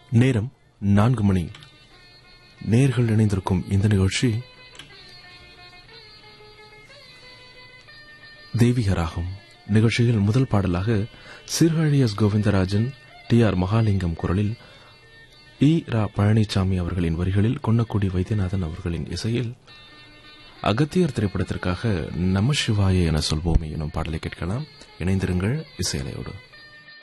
நேரம் 4 மணி. நேர்கள் இணைந்திருக்கும் இந்த நிகழ்ச்சி தெய்வீக ராகம். நிகழ்ச்சியில் முதல் பாடலாக சீர்காழி எஸ். கோவிந்தராஜன், டி.ஆர். மகாலிங்கம் குரலில், இ. ரா. பழனிசாமி அவர்களின் வரிகளில், கொன்னக்குடி வைத்தியநாதன் அவர்களின் இசையில் அகத்தியர் திரைப்படத்திற்காக நம சிவாய என சொல்வோமே எனும் பாடலை கேட்கலாம். இணைந்திருங்கள் இசையலையோடு.